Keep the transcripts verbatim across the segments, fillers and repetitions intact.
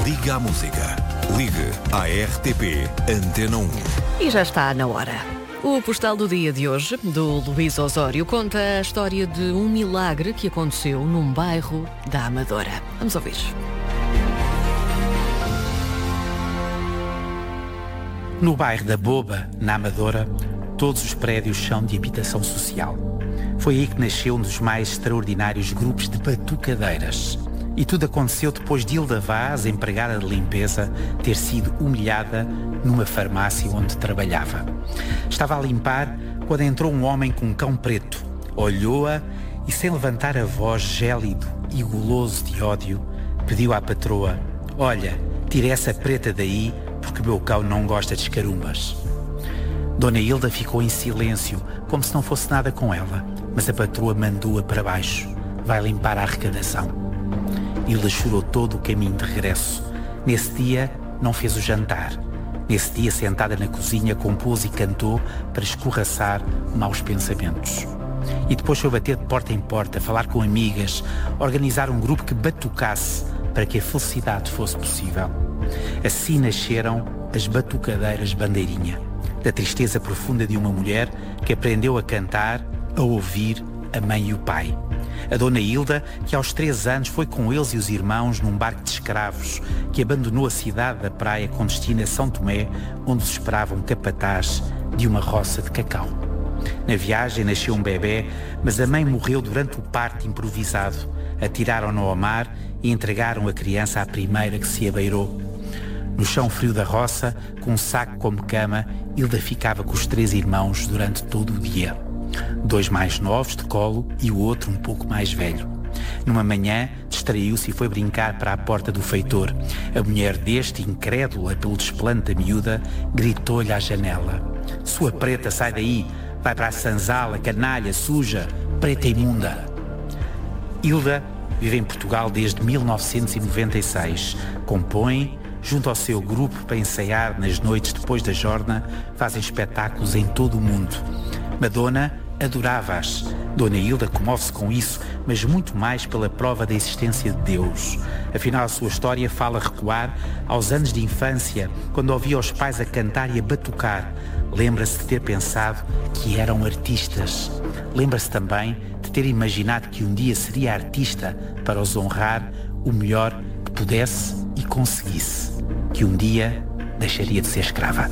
Ligue à música. Ligue à R T P Antena um. E já está na hora. O postal do dia de hoje, do Luís Osório, conta a história de um milagre que aconteceu num bairro da Amadora. Vamos ouvir. No bairro da Boba, na Amadora, todos os prédios são de habitação social. Foi aí que nasceu um dos mais extraordinários grupos de batucadeiras. E tudo aconteceu depois de Hilda Vaz, empregada de limpeza, ter sido humilhada numa farmácia onde trabalhava. Estava a limpar quando entrou um homem com um cão preto. Olhou-a e, sem levantar a voz, gélido e guloso de ódio, pediu à patroa: "Olha, tira essa preta daí, porque o meu cão não gosta de escarumbas." Dona Hilda ficou em silêncio, como se não fosse nada com ela, mas a patroa mandou-a para baixo. Vai limpar a arrecadação. Hilda chorou todo o caminho de regresso. Nesse dia, não fez o jantar. Nesse dia, sentada na cozinha, compôs e cantou para escorraçar maus pensamentos. E depois foi bater de porta em porta, falar com amigas, organizar um grupo que batucasse para que a felicidade fosse possível. Assim nasceram as Batucadeiras Bandeirinha, da tristeza profunda de uma mulher que aprendeu a cantar, a ouvir a mãe e o pai. A Dona Hilda, que aos três anos foi com eles e os irmãos num barco de escravos que abandonou a cidade da praia com destino a São Tomé, onde os esperava um capataz de uma roça de cacau. Na viagem nasceu um bebê, mas a mãe morreu durante o parto improvisado. Atiraram-no ao mar e entregaram a criança à primeira que se abeirou. No chão frio da roça, com um saco como cama, Hilda ficava com os três irmãos durante todo o dia. Dois mais novos de colo e o outro um pouco mais velho. Numa manhã, distraiu-se e foi brincar para a porta do feitor. A mulher deste, incrédula pelo desplante da miúda, gritou-lhe à janela: "Sua preta, sai daí! Vai para a sanzala, canalha, suja, preta imunda!" Hilda vive em Portugal desde mil novecentos e noventa e seis. Compõe, junto ao seu grupo para ensaiar nas noites depois da jorna, fazem espetáculos em todo o mundo. Madonna adorava-as. Dona Hilda comove-se com isso, mas muito mais pela prova da existência de Deus. Afinal, a sua história fala recuar aos anos de infância, quando ouvia os pais a cantar e a batucar. Lembra-se de ter pensado que eram artistas. Lembra-se também de ter imaginado que um dia seria artista para os honrar o melhor que pudesse e conseguisse. Que um dia deixaria de ser escrava.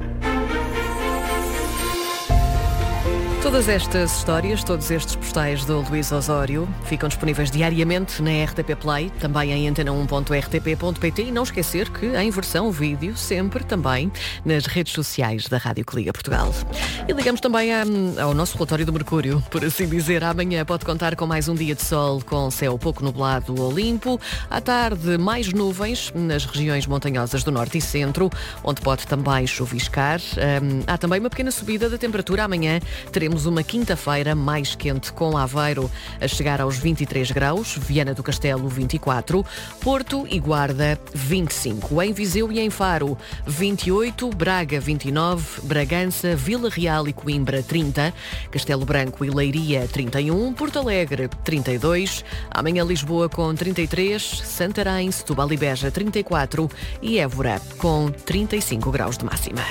Todas estas histórias, todos estes postais do Luís Osório ficam disponíveis diariamente na R T P Play, também em antena um ponto r t p ponto p t, e não esquecer que em versão vídeo, sempre também nas redes sociais da Rádio que Liga Portugal. E ligamos também a, ao nosso relatório do Mercúrio, por assim dizer. Amanhã pode contar com mais um dia de sol com céu pouco nublado ou limpo. À tarde, mais nuvens nas regiões montanhosas do norte e centro, onde pode também chuviscar. Um, há também uma pequena subida da temperatura. Amanhã teremos uma quinta-feira mais quente, com Aveiro a chegar aos vinte e três graus, Viana do Castelo vinte e quatro, Porto e Guarda vinte e cinco, em Viseu e em Faro vinte e oito, Braga vinte e nove, Bragança, Vila Real e Coimbra trinta, Castelo Branco e Leiria trinta e um, Porto Alegre trinta e dois, amanhã Lisboa com trinta e três, Santarém, Setúbal e Beja trinta e quatro e Évora com trinta e cinco graus de máxima.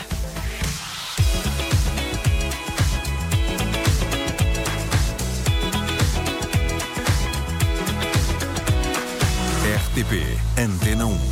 R T P Antena um.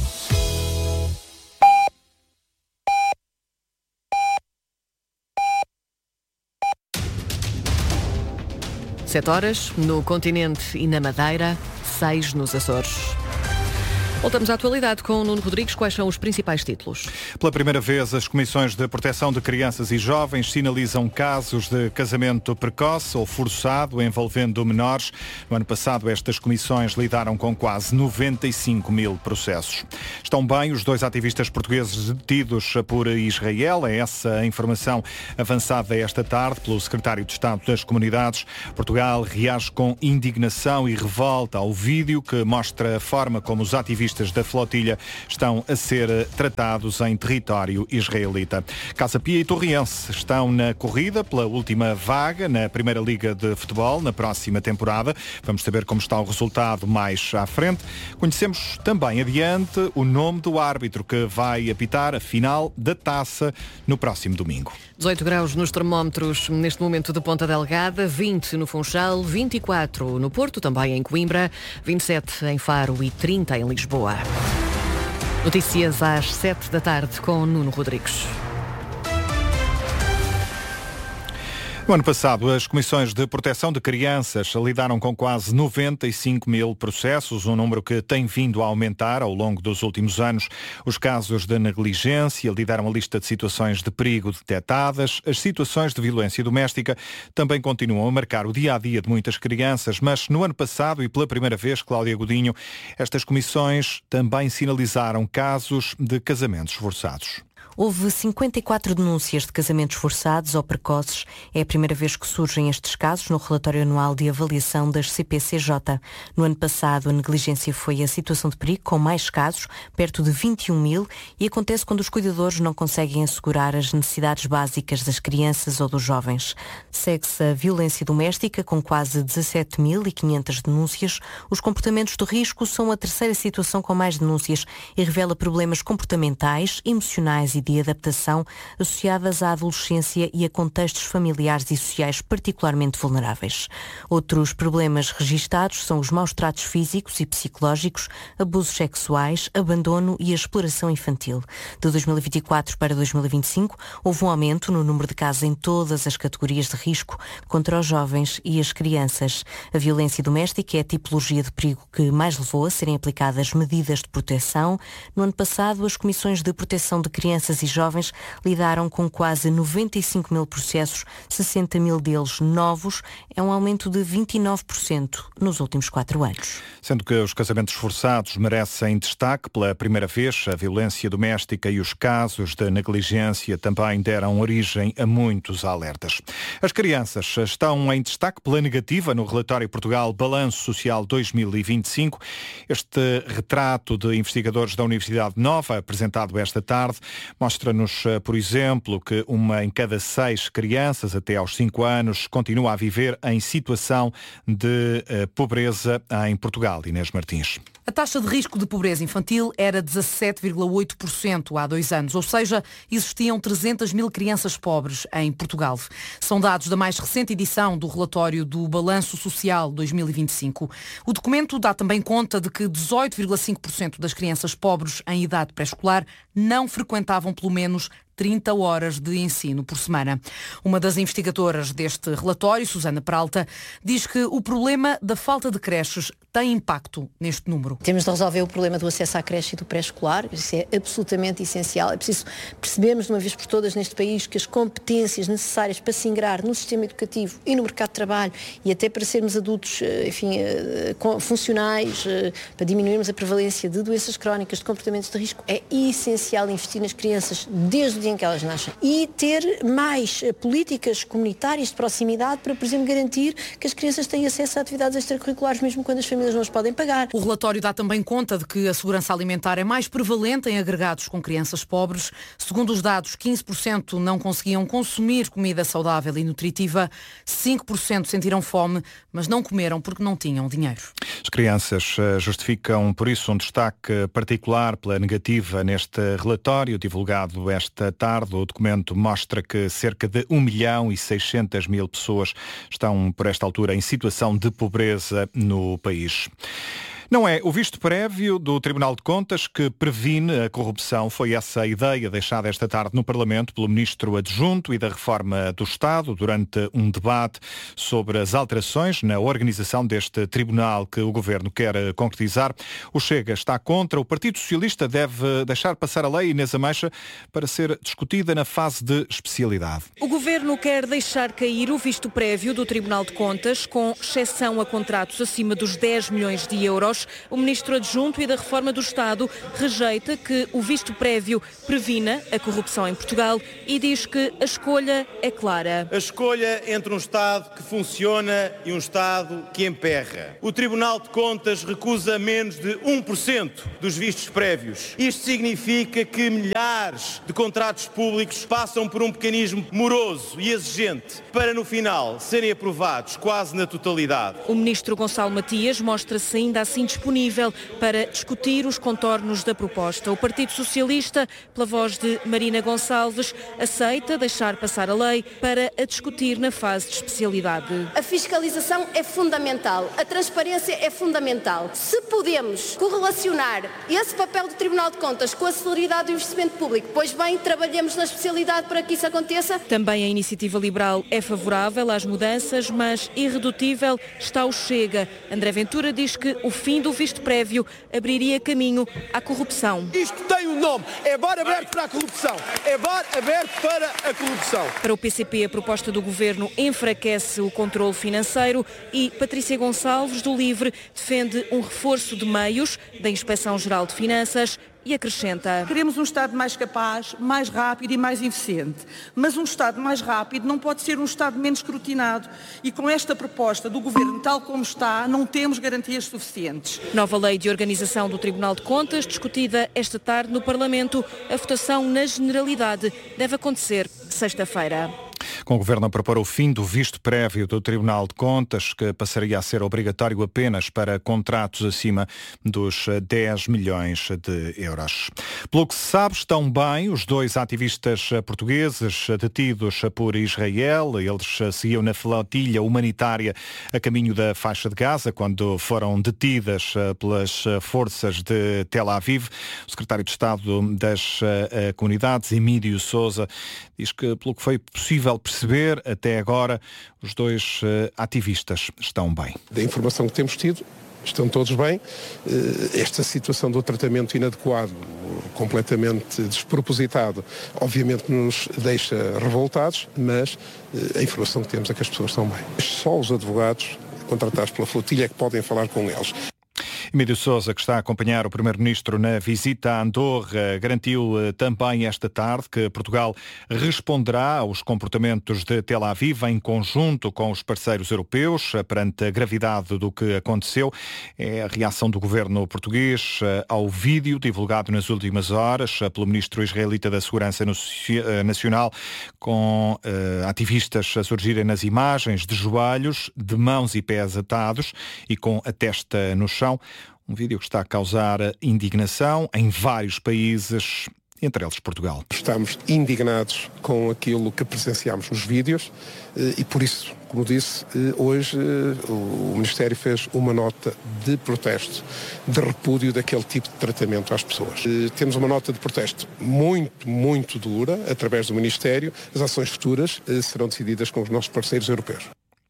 Sete horas no continente e na Madeira, seis nos Açores. Voltamos à atualidade com o Nuno Rodrigues. Quais são os principais títulos? Pela primeira vez, as Comissões de Proteção de Crianças e Jovens sinalizam casos de casamento precoce ou forçado envolvendo menores. No ano passado, estas comissões lidaram com quase noventa e cinco mil processos. Estão bem os dois ativistas portugueses detidos por Israel. É essa a informação avançada esta tarde pelo Secretário de Estado das Comunidades. Portugal reage com indignação e revolta ao vídeo que mostra a forma como os ativistas paraquedistas da flotilha estão a ser tratados em território israelita. Casa Pia e Torriense estão na corrida pela última vaga na Primeira Liga de Futebol na próxima temporada. Vamos saber como está o resultado mais à frente. Conhecemos também adiante o nome do árbitro que vai apitar a final da Taça no próximo domingo. dezoito graus nos termómetros neste momento de Ponta Delgada, vinte no Funchal, vinte e quatro no Porto, também em Coimbra, vinte e sete em Faro e trinta em Lisboa. Notícias às sete da tarde com Nuno Rodrigues. No ano passado, as Comissões de Proteção de Crianças lidaram com quase noventa e cinco mil processos, um número que tem vindo a aumentar ao longo dos últimos anos. Os casos de negligência lideram a lista de situações de perigo detectadas. As situações de violência doméstica também continuam a marcar o dia-a-dia de muitas crianças, mas no ano passado, e pela primeira vez, Cláudia Godinho, estas comissões também sinalizaram casos de casamentos forçados. Houve cinquenta e quatro denúncias de casamentos forçados ou precoces. É a primeira vez que surgem estes casos no relatório anual de avaliação das C P C J. No ano passado, a negligência foi a situação de perigo com mais casos, perto de vinte e um mil, e acontece quando os cuidadores não conseguem assegurar as necessidades básicas das crianças ou dos jovens. Segue-se a violência doméstica, com quase dezassete mil e quinhentas denúncias. Os comportamentos de risco são a terceira situação com mais denúncias e revela problemas comportamentais, emocionais e de adaptação associadas à adolescência e a contextos familiares e sociais particularmente vulneráveis. Outros problemas registados são os maus tratos físicos e psicológicos, abusos sexuais, abandono e a exploração infantil. De dois mil e vinte e quatro para dois mil e vinte e cinco, houve um aumento no número de casos em todas as categorias de risco contra os jovens e as crianças. A violência doméstica é a tipologia de perigo que mais levou a serem aplicadas medidas de proteção. No ano passado, as Comissões de Proteção de Crianças e jovens lidaram com quase noventa e cinco mil processos, sessenta mil deles novos. É um aumento de vinte e nove por cento nos últimos quatro anos. Sendo que os casamentos forçados merecem destaque pela primeira vez, a violência doméstica e os casos de negligência também deram origem a muitos alertas. As crianças estão em destaque pela negativa no relatório Portugal Balanço Social dois mil e vinte e cinco. Este retrato de investigadores da Universidade Nova, apresentado esta tarde, mostra-nos, por exemplo, que uma em cada seis crianças até aos cinco anos continua a viver em situação de uh, pobreza em Portugal. Inês Martins. A taxa de risco de pobreza infantil era dezassete vírgula oito por cento há dois anos, ou seja, existiam trezentas mil crianças pobres em Portugal. São dados da mais recente edição do relatório do Balanço Social dois mil e vinte e cinco. O documento dá também conta de que dezoito vírgula cinco por cento das crianças pobres em idade pré-escolar não frequentavam pelo menos trinta horas de ensino por semana. Uma das investigadoras deste relatório, Susana Peralta, diz que o problema da falta de creches tem impacto neste número. Temos de resolver o problema do acesso à creche e do pré-escolar. Isso é absolutamente essencial. É preciso percebermos de uma vez por todas neste país que as competências necessárias para se ingrar no sistema educativo e no mercado de trabalho e até para sermos adultos, enfim, funcionais, para diminuirmos a prevalência de doenças crónicas, de comportamentos de risco, é essencial investir nas crianças desde o dia em que elas nascem e ter mais políticas comunitárias de proximidade para, por exemplo, garantir que as crianças têm acesso a atividades extracurriculares mesmo quando as famílias não as podem pagar. O relatório dá também conta de que a segurança alimentar é mais prevalente em agregados com crianças pobres. Segundo os dados, quinze por cento não conseguiam consumir comida saudável e nutritiva, cinco por cento sentiram fome, mas não comeram porque não tinham dinheiro. As crianças justificam, por isso, um destaque particular pela negativa neste relatório divulgado esta tarde. O documento mostra que cerca de um milhão e seiscentas mil pessoas estão, por esta altura, em situação de pobreza no país. Não é o visto prévio do Tribunal de Contas que previne a corrupção. Foi essa a ideia deixada esta tarde no Parlamento pelo Ministro Adjunto e da Reforma do Estado durante um debate sobre as alterações na organização deste tribunal que o Governo quer concretizar. O Chega está contra. O Partido Socialista deve deixar passar a lei, Inês Ameixa, para ser discutida na fase de especialidade. O Governo quer deixar cair o visto prévio do Tribunal de Contas, com exceção a contratos acima dos dez milhões de euros. Contas. O ministro adjunto e da Reforma do Estado rejeita que o visto prévio previna a corrupção em Portugal e diz que a escolha é clara. A escolha entre um Estado que funciona e um Estado que emperra. O Tribunal de Contas recusa menos de um por cento dos vistos prévios. Isto significa que milhares de contratos públicos passam por um mecanismo moroso e exigente para, no final, serem aprovados quase na totalidade. O ministro Gonçalo Matias mostra-se ainda assim disponível para discutir os contornos da proposta. O Partido Socialista, pela voz de Marina Gonçalves, aceita deixar passar a lei para a discutir na fase de especialidade. A fiscalização é fundamental, a transparência é fundamental. Se podemos correlacionar esse papel do Tribunal de Contas com a celeridade do investimento público, pois bem, trabalhemos na especialidade para que isso aconteça. Também a Iniciativa Liberal é favorável às mudanças, mas irredutível está o Chega. André Ventura diz que o fim do visto prévio abriria caminho à corrupção. Isto tem um nome, é bar aberto para a corrupção, é bar aberto para a corrupção. Para o P C P, a proposta do Governo enfraquece o controle financeiro e Patrícia Gonçalves, do LIVRE, defende um reforço de meios da Inspeção-Geral de Finanças e acrescenta: queremos um Estado mais capaz, mais rápido e mais eficiente. Mas um Estado mais rápido não pode ser um Estado menos escrutinado. E com esta proposta do Governo, tal como está, não temos garantias suficientes. Nova lei de organização do Tribunal de Contas, discutida esta tarde no Parlamento. A votação na generalidade deve acontecer sexta-feira. Com o Governo a propor o fim do visto prévio do Tribunal de Contas, que passaria a ser obrigatório apenas para contratos acima dos dez milhões de euros. Pelo que se sabe, estão bem os dois ativistas portugueses detidos por Israel. Eles seguiam na flotilha humanitária a caminho da faixa de Gaza, quando foram detidas pelas forças de Tel Aviv. O secretário de Estado das Comunidades, Emílio Sousa, diz que, pelo que foi possível perceber até agora, os dois uh, ativistas estão bem. Da informação que temos tido, estão todos bem. Uh, esta situação do tratamento inadequado, completamente despropositado, obviamente nos deixa revoltados, mas uh, a informação que temos é que as pessoas estão bem. Só os advogados contratados pela flotilha é que podem falar com eles. Emílio Sousa, que está a acompanhar o Primeiro-Ministro na visita a Andorra, garantiu também esta tarde que Portugal responderá aos comportamentos de Tel Aviv em conjunto com os parceiros europeus perante a gravidade do que aconteceu. É a reação do governo português ao vídeo divulgado nas últimas horas pelo Ministro israelita da Segurança Nacional, com uh, ativistas a surgirem nas imagens de joelhos, de mãos e pés atados e com a testa no chão. Um vídeo que está a causar indignação em vários países, entre eles Portugal. Estamos indignados com aquilo que presenciámos nos vídeos e por isso, como disse, hoje o Ministério fez uma nota de protesto, de repúdio daquele tipo de tratamento às pessoas. Temos uma nota de protesto muito, muito dura, através do Ministério. As ações futuras serão decididas com os nossos parceiros europeus.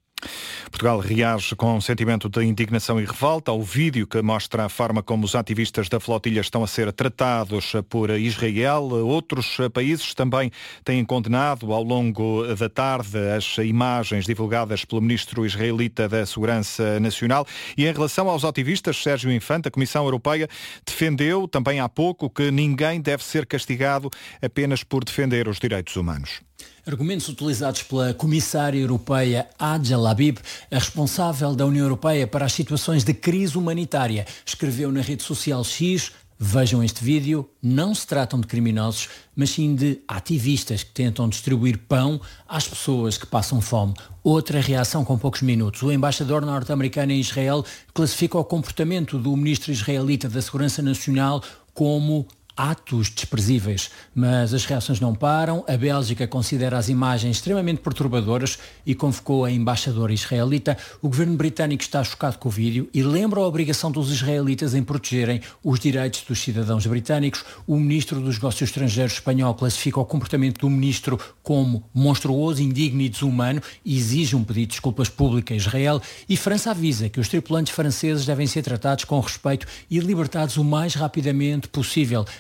Portugal reage com um sentimento de indignação e revolta ao vídeo que mostra a forma como os ativistas da flotilha estão a ser tratados por Israel. Outros países também têm condenado ao longo da tarde as imagens divulgadas pelo ministro israelita da Segurança Nacional. E em relação aos ativistas, Sérgio Infante, a Comissão Europeia defendeu também há pouco que ninguém deve ser castigado apenas por defender os direitos humanos. Argumentos utilizados pela Comissária Europeia Hadja Labib, a responsável da União Europeia para as situações de crise humanitária, escreveu na rede social X: vejam este vídeo, não se tratam de criminosos, mas sim de ativistas que tentam distribuir pão às pessoas que passam fome. Outra reação com poucos minutos. O embaixador norte-americano em Israel classifica o comportamento do ministro israelita da Segurança Nacional como atos desprezíveis, mas as reações não param. A Bélgica considera as imagens extremamente perturbadoras e convocou a embaixadora israelita. O governo britânico está chocado com o vídeo e lembra a obrigação dos israelitas em protegerem os direitos dos cidadãos britânicos. O ministro dos Negócios Estrangeiros espanhol classifica o comportamento do ministro como monstruoso, indigno e desumano e exige um pedido de desculpas público a Israel. E França avisa que os tripulantes franceses devem ser tratados com respeito e libertados o mais rapidamente possível.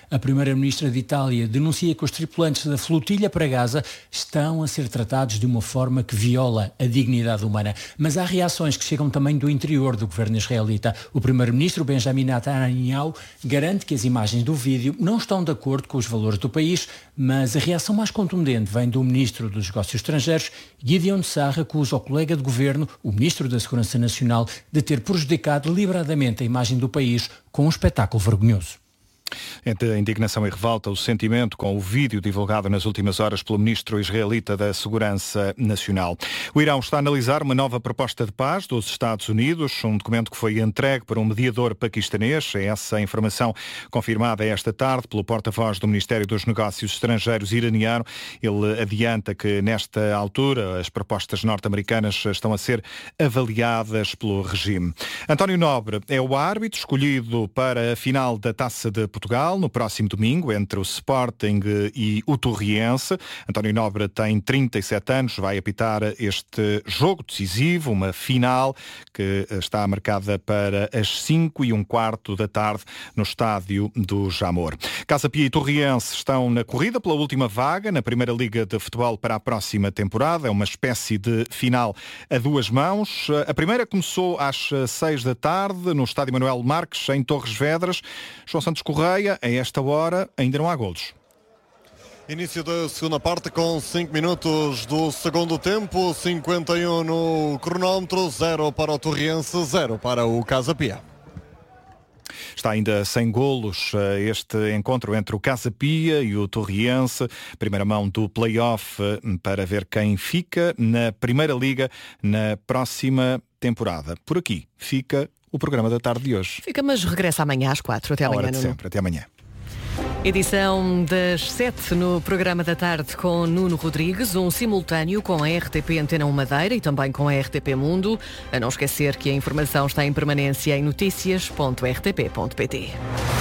A primeira-ministra de Itália denuncia que os tripulantes da flotilha para Gaza estão a ser tratados de uma forma que viola a dignidade humana. Mas há reações que chegam também do interior do governo israelita. O primeiro-ministro Benjamin Netanyahu garante que as imagens do vídeo não estão de acordo com os valores do país, mas a reação mais contundente vem do ministro dos Negócios Estrangeiros, Gideon Sarr, acusa o colega de governo, o ministro da Segurança Nacional, de ter prejudicado deliberadamente a imagem do país com um espetáculo vergonhoso. Entre a indignação e revolta, o sentimento com o vídeo divulgado nas últimas horas pelo ministro israelita da Segurança Nacional. O Irão está a analisar uma nova proposta de paz dos Estados Unidos, um documento que foi entregue por um mediador paquistanês. É essa informação confirmada esta tarde pelo porta-voz do Ministério dos Negócios Estrangeiros iraniano. Ele adianta que, nesta altura, as propostas norte-americanas estão a ser avaliadas pelo regime. António Nobre é o árbitro escolhido para a final da Taça de Portugal, no próximo domingo, entre o Sporting e o Torriense. António Nobre tem trinta e sete anos, vai apitar este jogo decisivo, uma final que está marcada para as cinco e um quarto da tarde no estádio do Jamor. Casa Pia e Torriense estão na corrida pela última vaga na Primeira Liga de Futebol para a próxima temporada. É uma espécie de final a duas mãos. A primeira começou às seis da tarde no estádio Manuel Marques, em Torres Vedras. João Santos Correia, a esta hora ainda não há golos. Início da segunda parte com cinco minutos do segundo tempo, cinquenta e um no cronómetro, zero para o Torriense, zero para o Casa Pia. Está ainda sem golos este encontro entre o Casa Pia e o Torriense, primeira mão do play-off para ver quem fica na Primeira Liga na próxima temporada. Por aqui fica o programa da tarde de hoje. Fica, mas regressa amanhã às quatro. Até amanhã. Hora de sempre. Até amanhã. Edição das sete no programa da tarde com Nuno Rodrigues, um simultâneo com a R T P Antena um Madeira e também com a R T P Mundo. A não esquecer que a informação está em permanência em notícias ponto r t p ponto p t.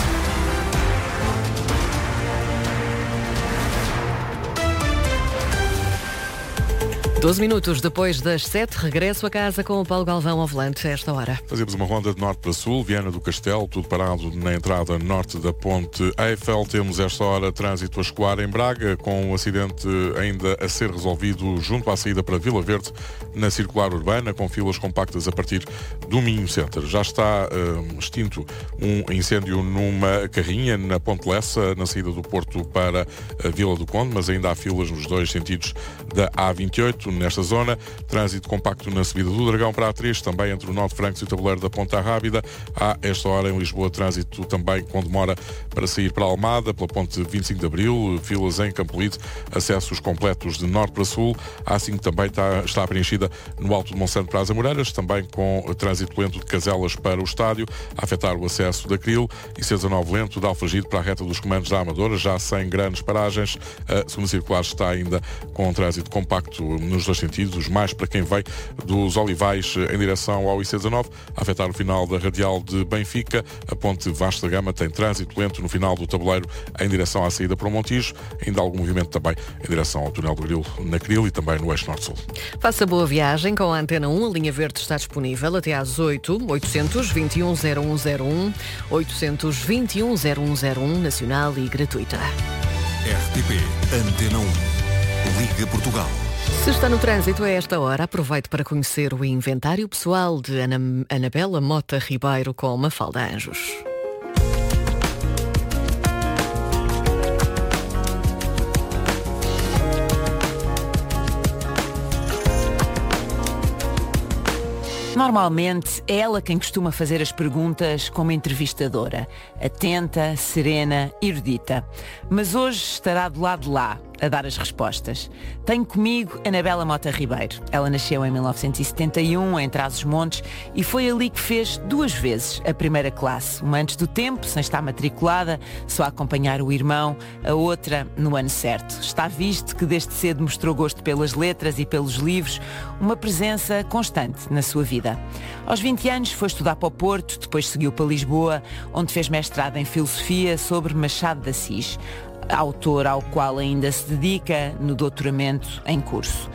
doze minutos depois das sete, regresso a casa com o Paulo Galvão ao volante a esta hora. Fazemos uma ronda de norte para sul, Viana do Castelo, tudo parado na entrada norte da Ponte Eiffel. Temos esta hora trânsito a escoar em Braga, com um acidente ainda a ser resolvido junto à saída para Vila Verde, na circular urbana, com filas compactas a partir do Minho Center. Já está um, extinto um incêndio numa carrinha na Ponte Lessa, na saída do Porto para a Vila do Conde, mas ainda há filas nos dois sentidos da A vinte e oito. Nesta zona, trânsito compacto na subida do Dragão para a três, também entre o Nó de Francos e o tabuleiro da Ponta Rábida. Há esta hora em Lisboa trânsito também com demora para sair para a Almada, pela ponte vinte e cinco de Abril, filas em Campolide, acessos completos de norte para sul. A A cinco também está, está preenchida no Alto de Monsanto para as Amoreiras, também com trânsito lento de Caselas para o estádio, a afetar o acesso da Cril, e C dezanove lento de Alfragide para a reta dos comandos da Amadora, já sem grandes paragens. A segunda circular está ainda com trânsito compacto no nos dois sentidos, mais para quem vem dos Olivais em direção ao I C dezanove, a afetar o final da radial de Benfica. A ponte Vasco da Gama tem trânsito lento no final do tabuleiro em direção à saída para o Montijo, ainda algum movimento também em direção ao túnel do Grilo na Cril e também no eixo norte-sul. Faça boa viagem com a Antena um, a linha verde está disponível até às oito, oitocentos, vinte e um, zero um zero um, oitocentos, vinte e um, zero um zero um, nacional e gratuita. R T P Antena um, Liga Portugal. Se está no trânsito a esta hora, aproveite para conhecer o inventário pessoal de Ana, Anabela Mota Ribeiro com Mafalda Anjos. Normalmente é ela quem costuma fazer as perguntas como entrevistadora, atenta, serena, erudita. Mas hoje estará do lado de lá, a dar as respostas. Tenho comigo Anabela Mota Ribeiro. Ela nasceu em mil novecentos e setenta e um, em Trás-os-Montes, e foi ali que fez duas vezes a primeira classe. Uma antes do tempo, sem estar matriculada, só a acompanhar o irmão, a outra no ano certo. Está visto que desde cedo mostrou gosto pelas letras e pelos livros, uma presença constante na sua vida. Aos vinte anos foi estudar para o Porto, depois seguiu para Lisboa, onde fez mestrado em Filosofia sobre Machado de Assis, autor ao qual ainda se dedica no doutoramento em curso.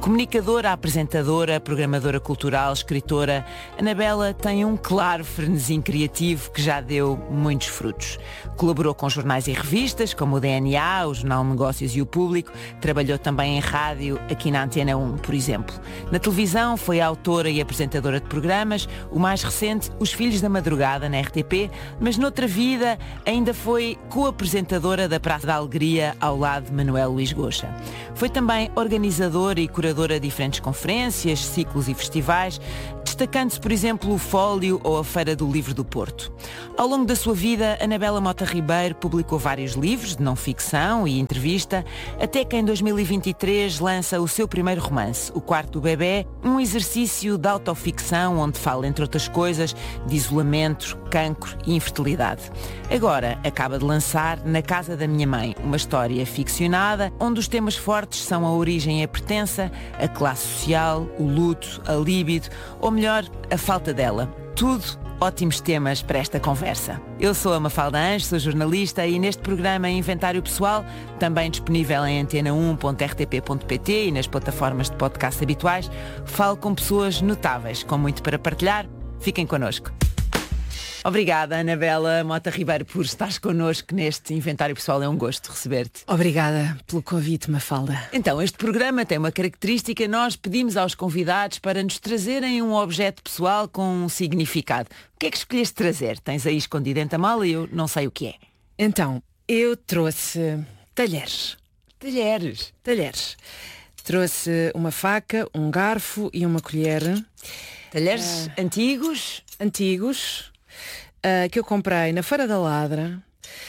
Comunicadora, apresentadora, programadora cultural, escritora, Anabela tem um claro frenesim criativo que já deu muitos frutos. Colaborou com jornais e revistas, como o D N A, o Jornal Negócios e o Público. Trabalhou também em rádio, aqui na Antena um, por exemplo. Na televisão foi autora e apresentadora de programas, o mais recente, Os Filhos da Madrugada, na R T P, mas noutra vida ainda foi co-apresentadora da Praça da Alegria, ao lado de Manuel Luís Goxa. Foi também organizadora e curadora de diferentes conferências, ciclos e festivais, destacando-se, por exemplo, o Fólio ou a Feira do Livro do Porto. Ao longo da sua vida, Anabela Mota Ribeiro publicou vários livros de não-ficção e entrevista, até que em dois mil e vinte e três lança o seu primeiro romance, O Quarto do Bebé, um exercício de autoficção onde fala, entre outras coisas, de isolamento, cancro e infertilidade. Agora acaba de lançar Na Casa da Minha Mãe, uma história ficcionada onde os temas fortes são a origem e a pertença, a classe social, o luto, a líbido, ou melhor, a falta dela. Tudo ótimos temas para esta conversa. Eu sou a Mafalda Anjos, sou jornalista e neste programa Inventário Pessoal, também disponível em antena um ponto r t p ponto p t e nas plataformas de podcast habituais, falo com pessoas notáveis, com muito para partilhar. Fiquem connosco. Obrigada, Anabela Mota Ribeiro, por estares connosco neste Inventário Pessoal. É um gosto receber-te. Obrigada pelo convite, Mafalda. Então, este programa tem uma característica. Nós pedimos aos convidados para nos trazerem um objeto pessoal com um significado. O que é que escolheste trazer? Tens aí escondido dentro da mala e eu não sei o que é. Então, eu trouxe talheres. Talheres? Talheres. Trouxe uma faca, um garfo e uma colher. Talheres uh, antigos? Antigos. Uh, que eu comprei na Feira da Ladra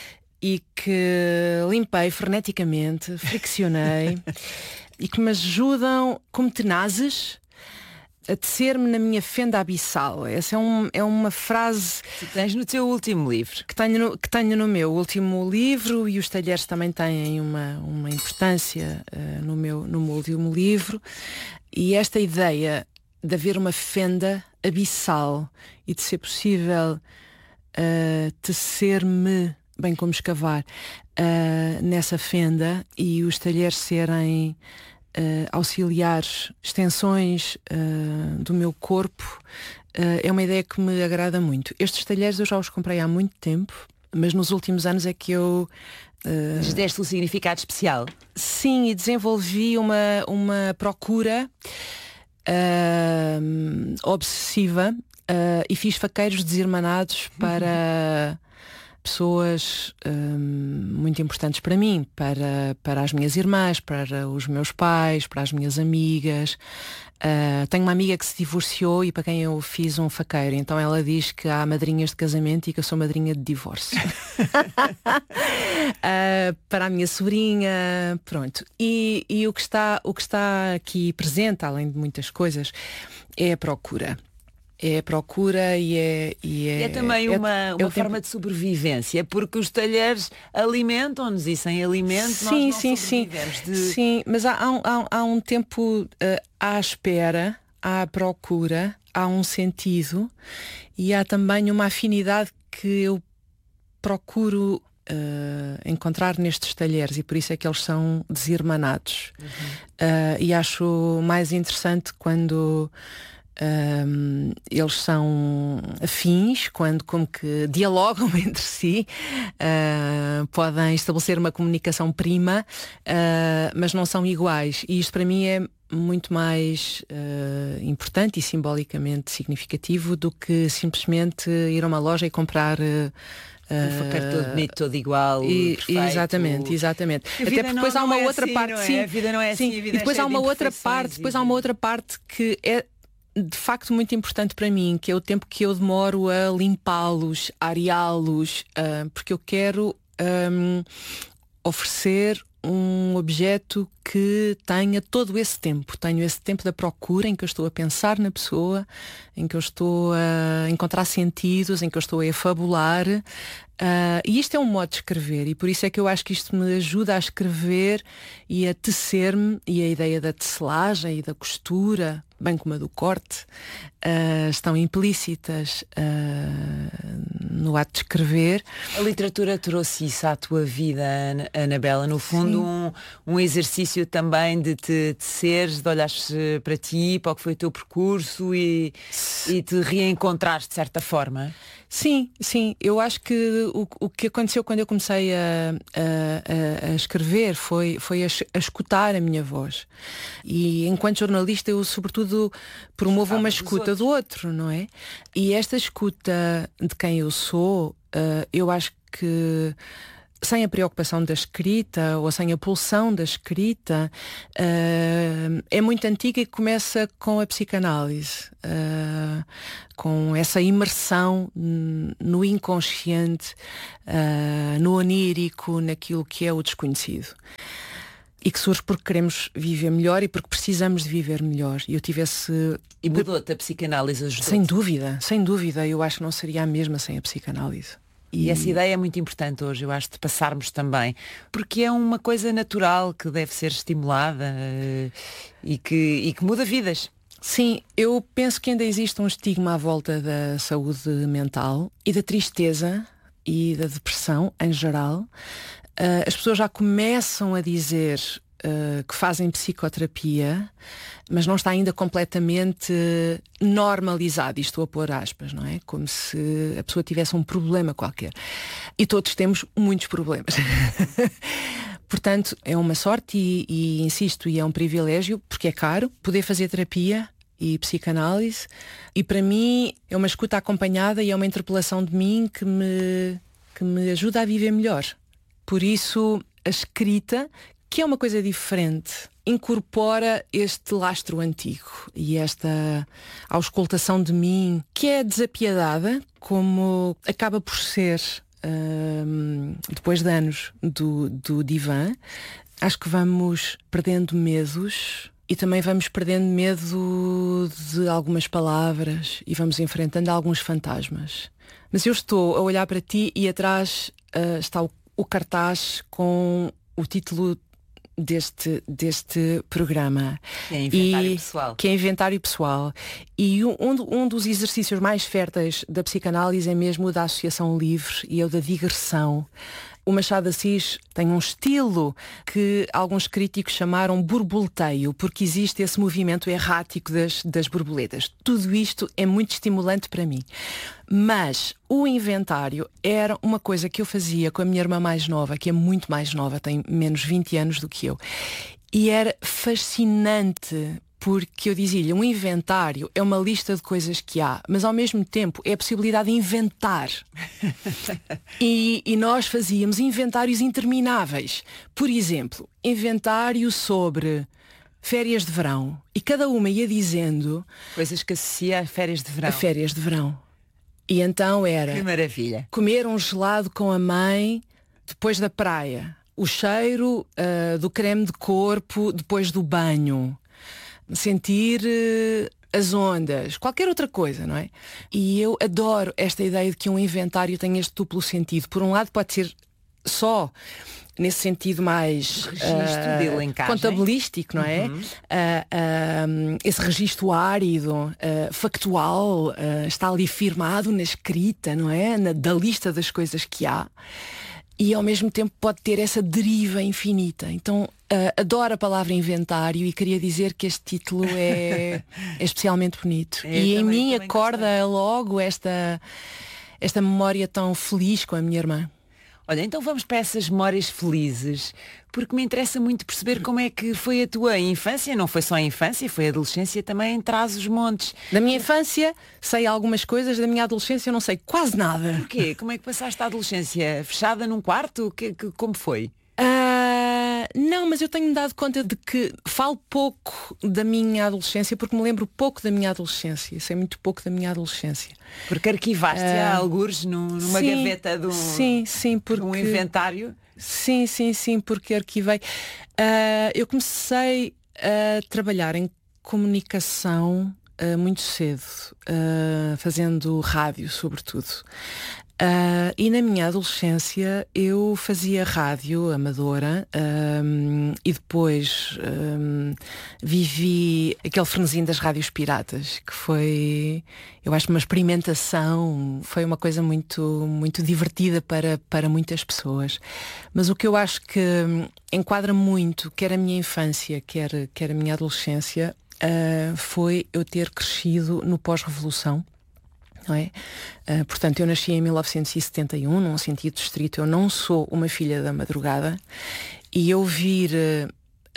e que limpei freneticamente, friccionei e que me ajudam como tenazes a tecer-me na minha fenda abissal. Essa é, um, é uma frase que tens no teu último livro. Que tenho no, que tenho no meu último livro, e os talheres também têm uma, uma importância uh, no, meu, no meu último livro. E esta ideia de haver uma fenda abissal e de ser possível uh, tecer-me, bem como escavar, uh, nessa fenda, e os talheres serem uh, auxiliares, extensões uh, do meu corpo, uh, é uma ideia que me agrada muito. Estes talheres eu já os comprei há muito tempo, mas nos últimos anos é que eu Uh, Lhes deste um significado especial? Sim, e desenvolvi uma, uma procura Uh, obsessiva uh, e fiz faqueiros desirmanados para pessoas uh, muito importantes para mim, para, para as minhas irmãs, para os meus pais, para as minhas amigas. Uh, tenho uma amiga que se divorciou e para quem eu fiz um faqueiro, então ela diz que há madrinhas de casamento e que eu sou madrinha de divórcio. uh, para a minha sobrinha, pronto. E, e o, que está, o que está aqui presente, além de muitas coisas, é a procura. É a procura e é... E é, é também uma, é, uma é forma tempo... de sobrevivência, porque os talheres alimentam-nos e sem alimento sim, nós não sim, sobrevivemos. Sim, de... sim, mas há, há, há um tempo uh, à espera, há a procura, há um sentido e há também uma afinidade que eu procuro Uh, encontrar nestes talheres, e por isso é que eles são desirmanados. Uhum. Uh, e acho mais interessante quando um, eles são afins, quando como que dialogam entre si, uh, podem estabelecer uma comunicação prima, uh, mas não são iguais. E isto para mim é muito mais uh, importante e simbolicamente significativo do que simplesmente ir a uma loja e comprar uh, um faqueiro todo bonito, todo igual, e, perfeito. Exatamente, exatamente. Até porque depois não, há uma não é outra assim, parte, não é? sim, a vida não é assim, sim. A vida e depois é há uma outra parte, depois há uma outra parte que é de facto muito importante para mim, que é o tempo que eu demoro a limpá-los, a areá-los, uh, porque eu quero um, oferecer um objeto que tenha todo esse tempo. Tenho esse tempo da procura em que eu estou a pensar na pessoa, em que eu estou a encontrar sentidos, em que eu estou a efabular. Uh, e isto é um modo de escrever, e por isso é que eu acho que isto me ajuda a escrever e a tecer-me, e a ideia da tecelagem e da costura, bem como a do corte, uh, estão implícitas uh, no ato de escrever. A literatura trouxe isso à tua vida, Anabela, no fundo um, um exercício também de te de seres, de olhares para ti, para o que foi o teu percurso e, e te reencontrares de certa forma. Sim, sim. Eu acho que o, o que aconteceu quando eu comecei a, a, a escrever foi, foi a, a escutar a minha voz. E enquanto jornalista eu sobretudo promovo uma escuta do outro, não é? E esta escuta de quem eu sou, uh, eu acho que sem a preocupação da escrita ou sem a pulsão da escrita, uh, é muito antiga e começa com a psicanálise, uh, com essa imersão no inconsciente, uh, no onírico, naquilo que é o desconhecido. E que surge porque queremos viver melhor e porque precisamos de viver melhor. E eu tive esse... E mudou-te a psicanálise, ajudou-te? Sem dúvida, sem dúvida. Eu acho que não seria a mesma sem a psicanálise. E essa ideia é muito importante hoje, eu acho, de passarmos também, porque é uma coisa natural que deve ser estimulada uh, e, que, e que muda vidas. Sim, eu penso que ainda existe um estigma à volta da saúde mental e da tristeza e da depressão em geral. Uh, as pessoas já começam a dizer uh, que fazem psicoterapia, mas não está ainda completamente normalizado, isto a pôr aspas, não é? Como se a pessoa tivesse um problema qualquer. E todos temos muitos problemas. Portanto, é uma sorte e, e, insisto, e é um privilégio, porque é caro, poder fazer terapia e psicanálise. E para mim é uma escuta acompanhada e é uma interpelação de mim que me, que me ajuda a viver melhor. Por isso, a escrita, que é uma coisa diferente, incorpora este lastro antigo e esta auscultação de mim, que é desapiedada, como acaba por ser hum, depois de anos do, do divã. Acho que vamos perdendo medos e também vamos perdendo medo de algumas palavras e vamos enfrentando alguns fantasmas. Mas eu estou a olhar para ti e atrás uh, está o, o cartaz com o título deste, deste programa. Que é Inventário e, Pessoal. Que é Inventário Pessoal. E um, um dos exercícios mais férteis da psicanálise é mesmo o da associação livre e é o da digressão. O Machado de Assis tem um estilo que alguns críticos chamaram borboleteio, porque existe esse movimento errático das, das borboletas. Tudo isto é muito estimulante para mim. Mas o inventário era uma coisa que eu fazia com a minha irmã mais nova, que é muito mais nova, tem menos vinte anos do que eu. E era fascinante, porque eu dizia-lhe, um inventário é uma lista de coisas que há, mas ao mesmo tempo é a possibilidade de inventar. e, e nós fazíamos inventários intermináveis. Por exemplo, inventário sobre férias de verão. E cada uma ia dizendo... Coisas que associa a férias de verão. A férias de verão. E então era... Que maravilha. Comer um gelado com a mãe depois da praia. O cheiro uh, do creme de corpo depois do banho. Sentir uh, as ondas, qualquer outra coisa, não é? E eu adoro esta ideia de que um inventário tem este duplo sentido. Por um lado pode ser só nesse sentido mais registro uh, de elencagem, contabilístico, não é? Uhum. Uh, uh, esse registro árido, uh, factual, uh, está ali firmado na escrita, não é? Na, da lista das coisas que há. E ao mesmo tempo pode ter essa deriva infinita. Então uh, adoro a palavra inventário e queria dizer que este título é, é especialmente bonito. É, e também, em mim também acorda gostei. logo esta, esta memória tão feliz com a minha irmã. Olha, então vamos para essas memórias felizes, porque me interessa muito perceber como é que foi a tua infância. Não foi só a infância, foi a adolescência também, traz os montes. Da minha infância sei algumas coisas, da minha adolescência eu não sei quase nada. Porquê? Como é que passaste a adolescência? Fechada num quarto? Que, que, como foi? Uh, não, mas eu tenho-me dado conta de que falo pouco da minha adolescência porque me lembro pouco da minha adolescência. Sei muito pouco da minha adolescência. Porque arquivaste uh, há algures no, numa sim, gaveta de um, sim, sim, porque, de um inventário? Sim, sim, sim, porque arquivei. Uh, eu comecei a trabalhar em comunicação uh, muito cedo, uh, fazendo rádio, sobretudo. Uh, e na minha adolescência eu fazia rádio amadora um, e depois um, vivi aquele frenesim das rádios piratas, que foi, eu acho, uma experimentação, foi uma coisa muito, muito divertida para, para muitas pessoas. Mas o que eu acho que enquadra muito, quer a minha infância, quer, quer a minha adolescência, uh, foi eu ter crescido no pós-revolução. Não é? Uh, portanto, eu nasci em mil novecentos e setenta e um, num sentido estrito. Eu não sou uma filha da madrugada, e eu vir uh,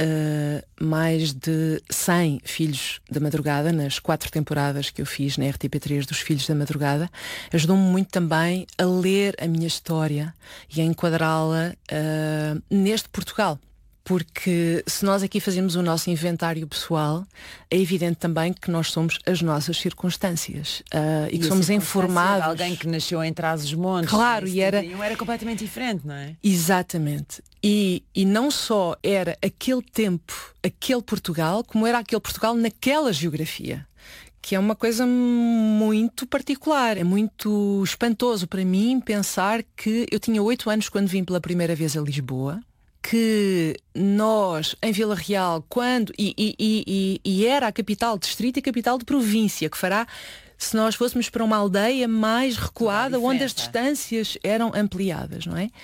uh, mais de cem filhos da madrugada nas quatro temporadas que eu fiz na R T P três dos Filhos da Madrugada ajudou-me muito também a ler a minha história e a enquadrá-la uh, neste Portugal. Porque se nós aqui fazemos o nosso inventário pessoal, é evidente também que nós somos as nossas circunstâncias uh, e, e que somos informados. Alguém que nasceu em Trás-os-Montes. Claro, e era era completamente diferente, não é? Exatamente. E, e não só era aquele tempo, aquele Portugal, como era aquele Portugal naquela geografia, que é uma coisa muito particular. É muito espantoso para mim pensar que eu tinha oito anos quando vim pela primeira vez a Lisboa, que nós, em Vila Real, quando e, e, e, e era a capital de distrito e a capital de província, que fará, se nós fôssemos para uma aldeia mais recuada, onde as distâncias eram ampliadas, não é?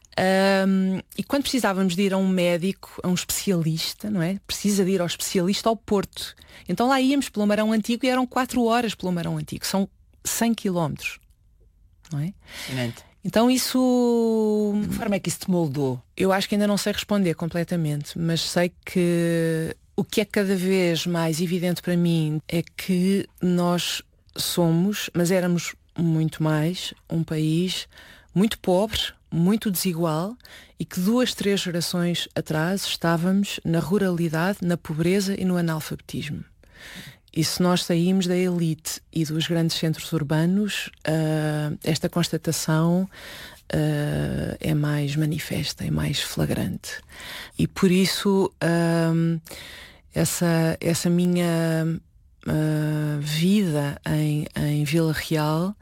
Um, e quando precisávamos de ir a um médico, a um especialista, não é? Precisa de ir ao especialista ao Porto. Então lá íamos pelo Marão Antigo e eram quatro horas pelo Marão Antigo. São cem quilómetros, não é? Excelente. Então isso... De que forma é que isso te moldou? Eu acho que ainda não sei responder completamente, mas sei que o que é cada vez mais evidente para mim é que nós somos, mas éramos muito mais, um país muito pobre, muito desigual, e que duas, três gerações atrás estávamos na ruralidade, na pobreza e no analfabetismo. E se nós saímos da elite e dos grandes centros urbanos, uh, esta constatação uh, é mais manifesta, é mais flagrante. E por isso, uh, essa, essa minha uh, vida em, em Vila Real,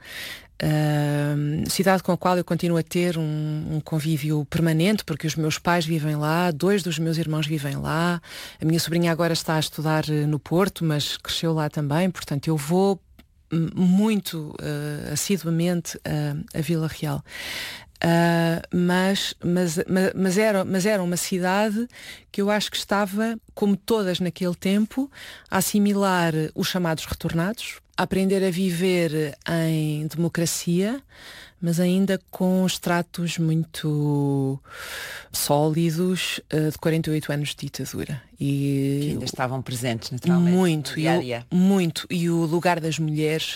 Uh, cidade com a qual eu continuo a ter um, um convívio permanente, porque os meus pais vivem lá, dois dos meus irmãos vivem lá, a minha sobrinha agora está a estudar no Porto, mas cresceu lá também, portanto eu vou muito uh, assiduamente uh, a Vila Real. Uh, mas, mas, mas, mas, era, mas era uma cidade que eu acho que estava, como todas naquele tempo, a assimilar os chamados retornados, a aprender a viver em democracia, mas ainda com estratos muito sólidos uh, de quarenta e oito anos de ditadura. E que ainda estavam presentes, naturalmente. Muito, dia a dia. E o, muito. E o lugar das mulheres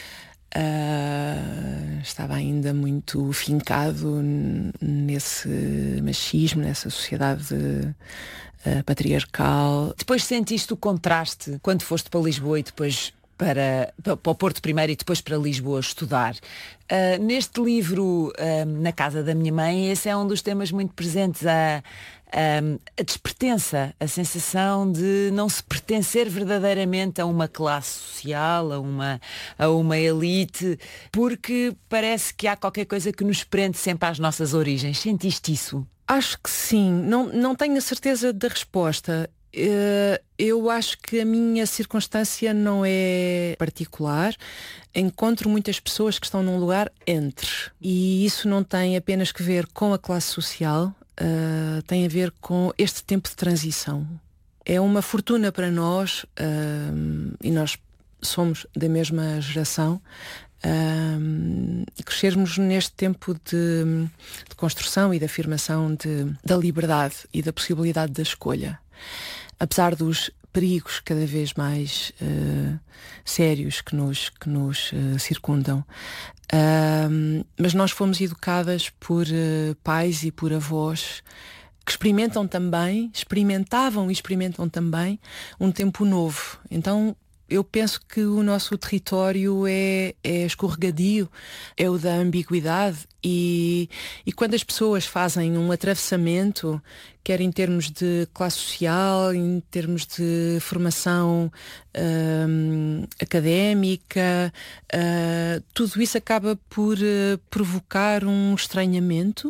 Uh, estava ainda muito fincado nesse machismo, nessa sociedade uh, patriarcal. Depois sentiste o contraste quando foste para Lisboa e depois para, para o Porto primeiro e depois para Lisboa estudar. Uh, neste livro, uh, Na Casa da Minha Mãe, esse é um dos temas muito presentes, a, a, a despertença, a sensação de não se pertencer verdadeiramente a uma classe social, a uma, a uma elite, porque parece que há qualquer coisa que nos prende sempre às nossas origens. Sentiste isso? Acho que sim. Não, não tenho a certeza da resposta. Uh, eu acho que a minha circunstância não é particular. Encontro muitas pessoas que estão num lugar entre. E isso não tem apenas que ver com a classe social, uh, tem a ver com este tempo de transição. É uma fortuna para nós, uh, e nós somos da mesma geração, uh, crescermos neste tempo de, de construção e de afirmação de, da liberdade e da possibilidade da escolha. Apesar dos perigos cada vez mais uh, sérios que nos, que nos uh, circundam. Uh, mas nós fomos educadas por uh, pais e por avós que experimentam também, experimentavam e experimentam também um tempo novo. Então Eu penso que o nosso território é, é escorregadio, é o da ambiguidade e, e quando as pessoas fazem um atravessamento, quer em termos de classe social, em termos de formação hum, académica, uh, tudo isso acaba por uh, provocar um estranhamento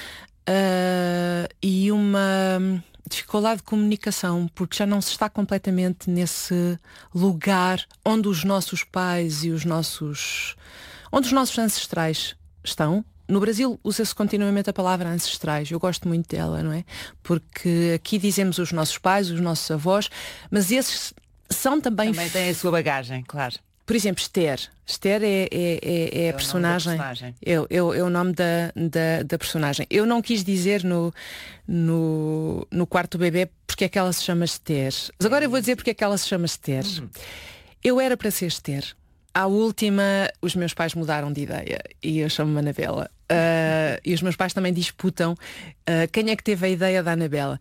uh, e uma dificuldade de comunicação, porque já não se está completamente nesse lugar onde os nossos pais e os nossos onde os nossos ancestrais estão. No Brasil usa-se continuamente a palavra ancestrais, eu gosto muito dela, não é? Porque aqui dizemos os nossos pais, os nossos avós, mas esses são também... Também têm a sua bagagem, claro. Por exemplo, Esther. Esther é, é, é, é, é a personagem. personagem. É, é, é o nome da, da, da personagem. Eu não quis dizer no, no, no quarto bebê porque é que ela se chama Esther. Mas agora eu vou dizer porque é que ela se chama Esther. Uhum. Eu era para ser Esther. À última, os meus pais mudaram de ideia e eu chamo-me Anabela. Uh, e os meus pais também disputam uh, quem é que teve a ideia da Anabela.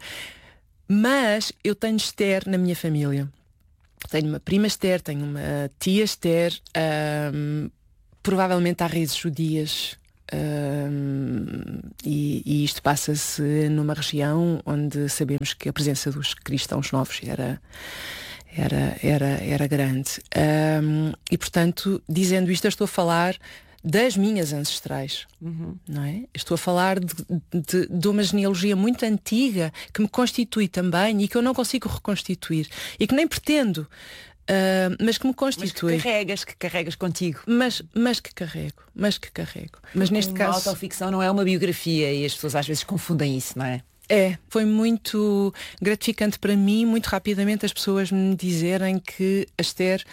Mas eu tenho Esther na minha família. Tenho uma prima Esther, tenho uma tia Esther, um, provavelmente há raízes judias, um, e, e isto passa-se numa região onde sabemos que a presença dos cristãos novos era, era, era, era grande. Um, e, portanto, dizendo isto, eu estou a falar das minhas ancestrais, uhum. não é? Estou a falar de, de, de uma genealogia muito antiga que me constitui também e que eu não consigo reconstituir e que nem pretendo, uh, mas que me constitui. Mas que carregas, que carregas contigo. Mas, mas que carrego, mas que carrego. Mas neste uma caso... A autoficção não é uma biografia e as pessoas às vezes confundem isso, não é? É, foi muito gratificante para mim, muito rapidamente as pessoas me dizerem que a Esther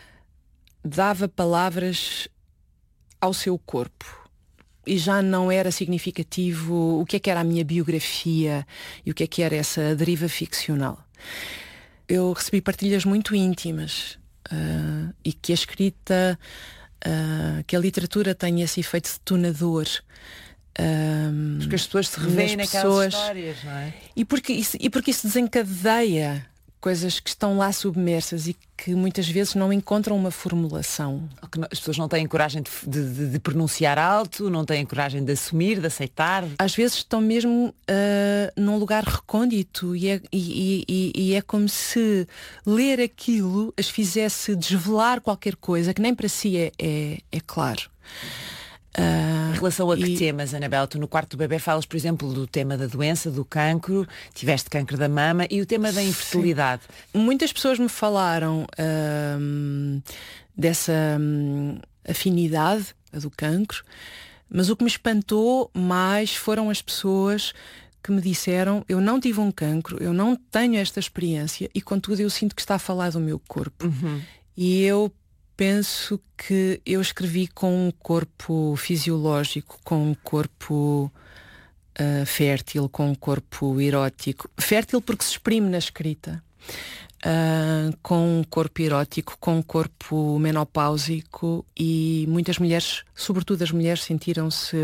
dava palavras ao seu corpo e já não era significativo o que é que era a minha biografia e o que é que era essa deriva ficcional. Eu recebi partilhas muito íntimas uh, e que a escrita, uh, que a literatura tenha esse efeito detonador. Um, porque as pessoas se revêem naquelas pessoas, histórias, não é? E porque, isso, e porque isso desencadeia coisas que estão lá submersas e que muitas vezes não encontram uma formulação. As pessoas não têm coragem de, de, de pronunciar alto, não têm coragem de assumir, de aceitar. Às vezes estão mesmo uh, num lugar recôndito e é, e, e, e é como se ler aquilo as fizesse desvelar qualquer coisa que nem para si é, é, é claro. Uh, em relação a que e... temas, Anabela? Tu no quarto do bebê falas, por exemplo, do tema da doença, do cancro, tiveste cancro da mama e o tema da infertilidade. Sim. Muitas pessoas me falaram uh, dessa um, afinidade, a do cancro, mas o que me espantou mais foram as pessoas que me disseram: eu não tive um cancro, eu não tenho esta experiência e contudo eu sinto que está a falar do meu corpo. Uhum. E eu penso que eu escrevi com um corpo fisiológico, com um corpo uh, fértil, com um corpo erótico. Fértil porque se exprime na escrita. Uh, com um corpo erótico, com um corpo menopáusico e muitas mulheres, sobretudo as mulheres, sentiram-se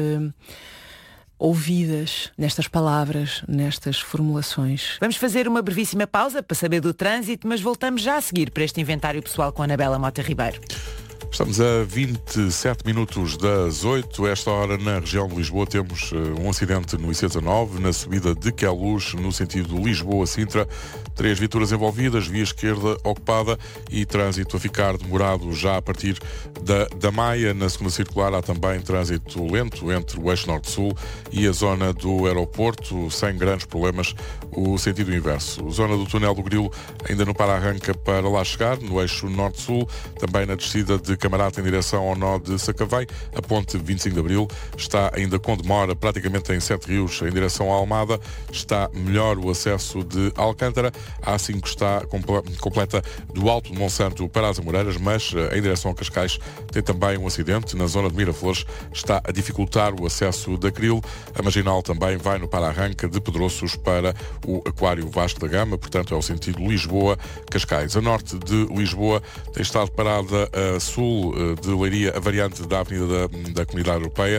ouvidas nestas palavras, nestas formulações. Vamos fazer uma brevíssima pausa para saber do trânsito, mas voltamos já a seguir para este inventário pessoal com a Anabela Mota Ribeiro. Estamos a vinte e sete minutos das oito. Esta hora, na região de Lisboa, temos uh, um acidente no I C dezanove, na subida de Queluz, no sentido Lisboa-Sintra. Três viaturas envolvidas, via esquerda ocupada e trânsito a ficar demorado já a partir da, da Maia. Na segunda circular há também trânsito lento entre o eixo norte-sul e a zona do aeroporto, sem grandes problemas, o sentido inverso. Zona do túnel do Grilo ainda no para-arranca para lá chegar, no eixo norte-sul, também na descida de Camarata em direção ao nó de Sacavém. A ponte vinte e cinco de Abril está ainda com demora, praticamente em Sete Rios, em direção à Almada. Está melhor o acesso de Alcântara. A A cinco está completa do Alto de Monsanto para as Amoreiras, mas em direção a Cascais tem também um acidente. Na zona de Miraflores está a dificultar o acesso da Cril. A Marginal também vai no para-arranca de Pedroços para o Aquário Vasco da Gama, portanto é o sentido Lisboa-Cascais. A norte de Lisboa tem estado parada a sul de Leiria, a variante da Avenida da, da Comunidade Europeia,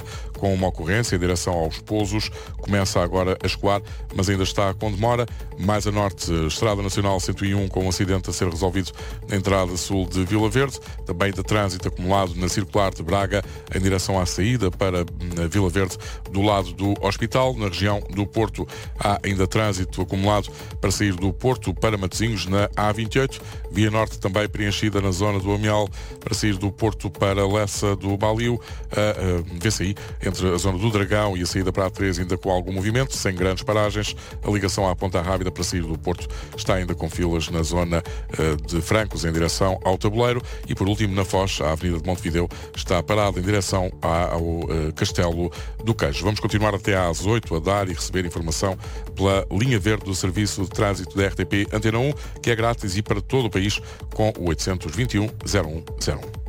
com uma ocorrência em direção aos Pousos. Começa agora a escoar, mas ainda está com demora. Mais a norte, Estrada Nacional cento e um, com um acidente a ser resolvido na entrada sul de Vila Verde. Também de trânsito acumulado na circular de Braga, em direção à saída para Vila Verde, do lado do Hospital. Na região do Porto há ainda trânsito acumulado para sair do Porto para Matosinhos na A vinte e oito. Via Norte também preenchida na zona do Amial para sair do Porto para Lessa do Baliu. A, a V C I entre a zona do Dragão e a saída para a três ainda com algum movimento, sem grandes paragens. A ligação à Ponta Rábida para sair do Porto está ainda com filas na zona uh, de Francos em direção ao Tabuleiro. E por último, na Foz, a Avenida de Montevideo está parada em direção ao uh, Castelo do Queijo. Vamos continuar até às oito a dar e receber informação pela linha verde do Serviço de Trânsito da R T P Antena um, que é grátis e para todo o país, com o oitocentos e vinte e um, zero um zero um.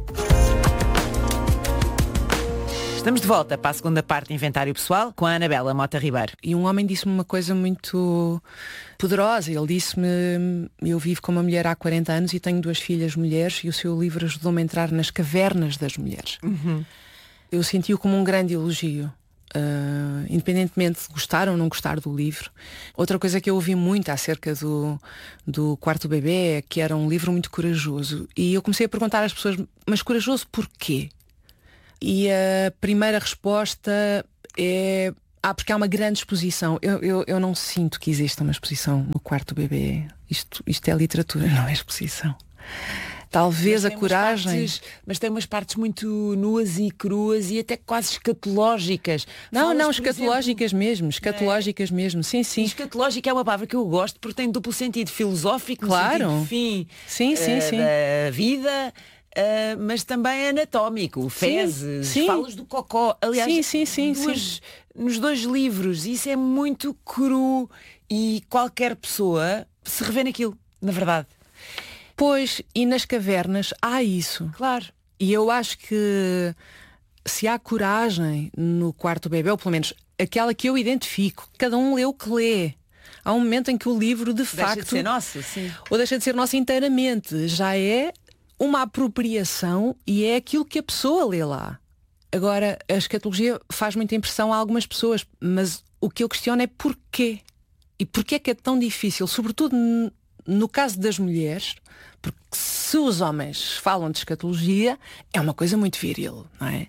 Estamos de volta para a segunda parte de Inventário Pessoal com a Anabela Mota Ribeiro. E um homem disse-me uma coisa muito poderosa. Ele disse-me: eu vivo com uma mulher há quarenta anos e tenho duas filhas mulheres, e o seu livro ajudou-me a entrar nas cavernas das mulheres. Uhum. Eu senti-o como um grande elogio, uh, independentemente de gostar ou não gostar do livro. Outra coisa que eu ouvi muito acerca do, do Quarto Bebê é que era um livro muito corajoso. E eu comecei a perguntar às pessoas: mas corajoso porquê? E a primeira resposta é: ah, porque há uma grande exposição. Eu, eu, eu não sinto que exista uma exposição no Quarto Bebê. Isto, isto é literatura, não é exposição. Talvez a coragem... Partes, mas tem umas partes muito nuas e cruas e até quase escatológicas. Não, Falas, não, escatológicas exemplo, mesmo. Escatológicas é? mesmo, sim, sim. E escatológica é uma palavra que eu gosto porque tem duplo sentido. Filosófico, claro. No sentido de fim sim, sim, uh, sim. da vida... Uh, mas também anatómico, fezes, sim, sim. falas do cocó. Aliás, sim, sim, sim, duas, sim. nos dois livros, isso é muito cru e qualquer pessoa se revê naquilo, na verdade. Pois, e nas cavernas há isso. Claro. E eu acho que se há coragem no Quarto Bebê, ou pelo menos aquela que eu identifico, cada um lê o que lê. Há um momento em que o livro, de deixa facto... de ser nosso, sim. Ou deixa de ser nosso inteiramente. Já é uma apropriação e é aquilo que a pessoa lê lá. Agora, a escatologia faz muita impressão a algumas pessoas, mas o que eu questiono é porquê. E porquê é que é tão difícil, sobretudo no caso das mulheres, porque se os homens falam de escatologia, é uma coisa muito viril, não é?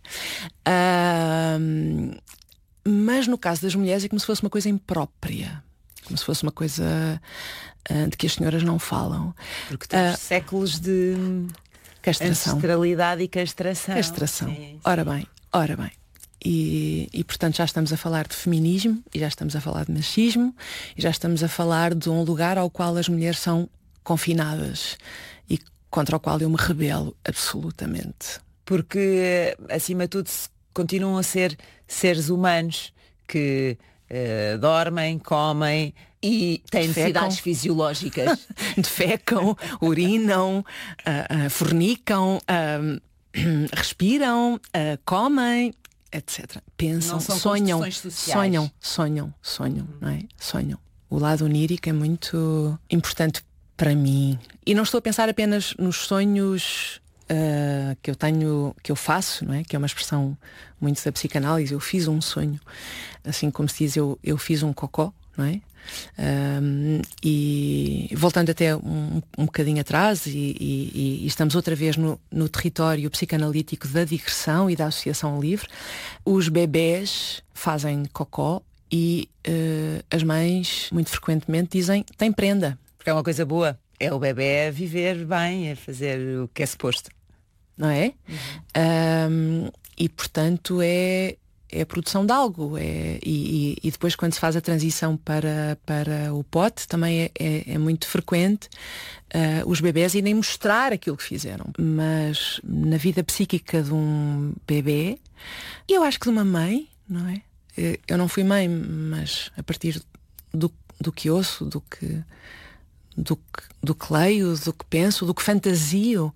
Uh, mas no caso das mulheres é como se fosse uma coisa imprópria. Como se fosse uma coisa uh, de que as senhoras não falam. Porque temos uh, séculos de castração. Ancestralidade e castração. Castração. Sim, sim. Ora bem, ora bem. E, e portanto já estamos a falar de feminismo, e já estamos a falar de machismo, e já estamos a falar de um lugar ao qual as mulheres são confinadas e contra o qual eu me rebelo absolutamente. Porque, acima de tudo, continuam a ser seres humanos que Uh, dormem, comem e têm necessidades fisiológicas. Defecam, urinam, uh, uh, fornicam, uh, respiram, uh, comem, etcétera. Pensam, sonham, sonham, sonham, sonham, não é? Sonham. O lado onírico é muito importante para mim. E não estou a pensar apenas nos sonhos Uh, que eu tenho, que eu faço, não é? Que é uma expressão muito da psicanálise. Eu fiz um sonho, assim como se diz, eu, eu fiz um cocó, não é? Um, e voltando até um, um bocadinho atrás e, e, e estamos outra vez no, no território psicanalítico da digressão e da associação livre. Os bebés fazem cocó e uh, as mães muito frequentemente dizem tem prenda. Porque é uma coisa boa. É o bebé a viver bem, a fazer o que é suposto. Não é? Uhum. Um, e portanto é, é a produção de algo. É, e, e depois quando se faz a transição para, para o pote também é, é, é muito frequente uh, os bebés irem mostrar aquilo que fizeram. Mas na vida psíquica de um bebé, e eu acho que de uma mãe, não é? Eu não fui mãe, mas a partir do, do que ouço, do que Do que, do que leio, do que penso, do que fantasio,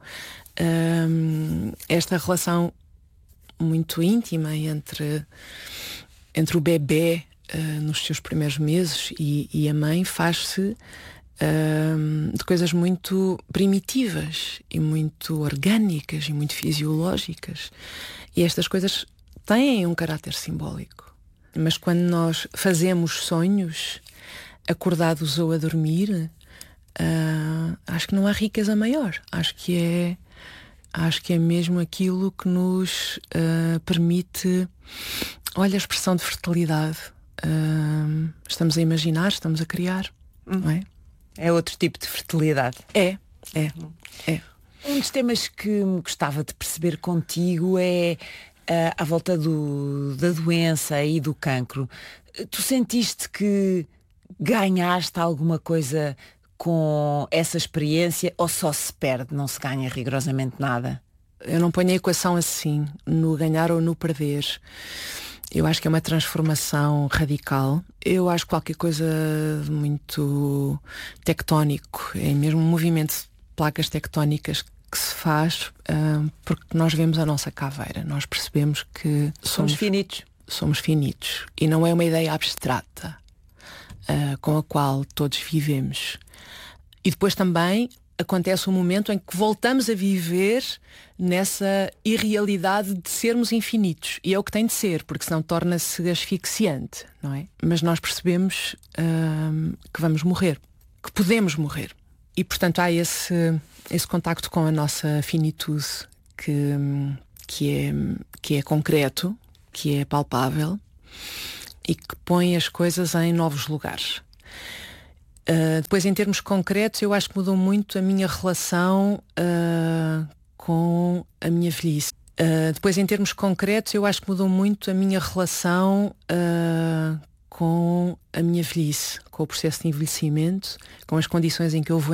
um, esta relação muito íntima entre, entre o bebé uh, nos seus primeiros meses e, e a mãe faz-se um, de coisas muito primitivas e muito orgânicas e muito fisiológicas. E estas coisas têm um caráter simbólico. Mas quando nós fazemos sonhos, acordados ou a dormir, uh, acho que não há riqueza maior. Acho que é, acho que é mesmo aquilo que nos uh, permite, olha, a expressão de fertilidade. Uh, estamos a imaginar, estamos a criar, hum. não é? É outro tipo de fertilidade. É, é, é. Um dos temas que gostava de perceber contigo é uh, à volta do, da doença e do cancro. Tu sentiste que ganhaste alguma coisa com essa experiência ou só se perde, não se ganha rigorosamente nada? Eu não ponho a equação assim, no ganhar ou no perder. Eu acho que é uma transformação radical. Eu acho qualquer coisa muito tectónico. É mesmo um movimento de placas tectónicas que se faz uh, porque nós vemos a nossa caveira. Nós percebemos que somos, somos finitos. Somos finitos. E não é uma ideia abstrata uh, com a qual todos vivemos. E depois também acontece um momento em que voltamos a viver nessa irrealidade de sermos infinitos. E é o que tem de ser, porque senão torna-se asfixiante, não é? Mas nós percebemos hum, que vamos morrer, que podemos morrer. E, portanto, há esse, esse contacto com a nossa finitude que, que, é, que é concreto, que é palpável e que põe as coisas em novos lugares. Uh, depois, em termos concretos, eu acho que mudou muito a minha relação uh, com a minha velhice. Uh, depois, em termos concretos, eu acho que mudou muito a minha relação uh, com a minha velhice, com o processo de envelhecimento, com as condições em que eu vou